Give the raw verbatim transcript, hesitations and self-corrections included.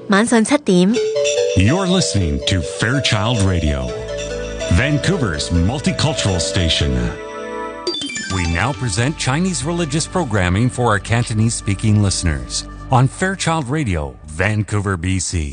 晚上七點。 You're listening to Fairchild Radio, Vancouver's multicultural station. We now present Chinese religious programming for our Cantonese-speaking listeners on Fairchild Radio, Vancouver, B C.